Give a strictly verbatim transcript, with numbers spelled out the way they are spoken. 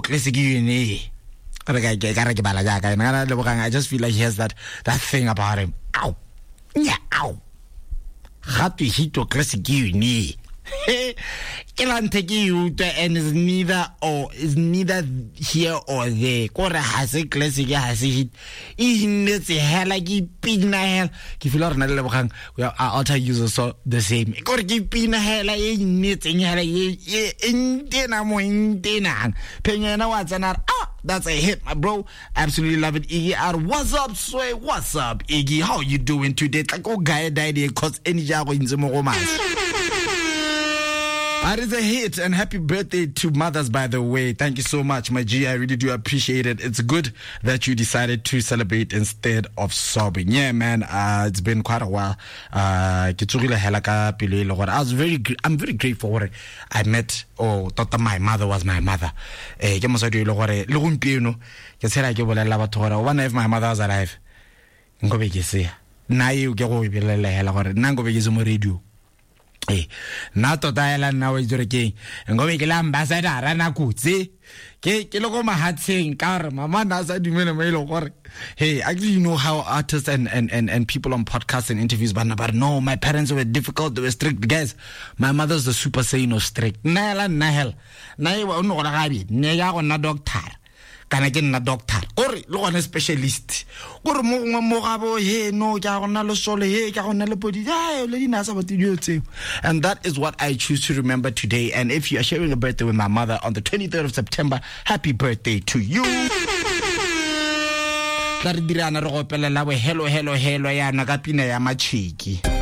classic uni. I just feel like he has that that thing about him. Ow. Yeah, ow. Happy hito classic uni. And is neither or is neither here or there. Kora has a classic has it. It's a hell like pin hell. If you learn a little bit, our altar users so the same. Kora pin hell like knitting hell in dinner more in dinner. Penny what's another. Ah, that's a hit, my bro. Absolutely love it, Iggy. R. What's up, Sway? What's up, Iggy? How you doing today? Like, oh, guy died here cause any jago in the romance. That is a hit, and happy birthday to mothers, by the way. Thank you so much, my G. I really do appreciate it. It's good that you decided to celebrate instead of sobbing. Yeah, man, uh, it's been quite a while. Uh, I was very, I'm very grateful for it. I met, oh, thought my mother was my mother. Eh, one if my mother was alive, ngobe ke se na you ke go ibelela hela gore nna ngobe ke se mo radio. Eh, na tota ela nna wa itse ke ngobe ke la ambassador na kutse ke ke logo mahatseng ka re mama na sa dumela mo ile gore hey, actually you know how artists and and and, and people on podcasts and interviews but but no, my parents were difficult, they were strict. Guys, my mother's the super saiyan of strict. Na ela na hell na e wa no go gabi ne ya go na doctor kana ke nna doctor or lo gona specialist gore mo mo gabo he no ka gona lo sole he ka gona le body ha le dina sa batidiotseng. And that is what I choose to remember today. And if you are sharing a birthday with my mother on the twenty-third of September, happy birthday to you. Tla re dirana re go pelela we hello hello hello ya na ka pina ya machiki.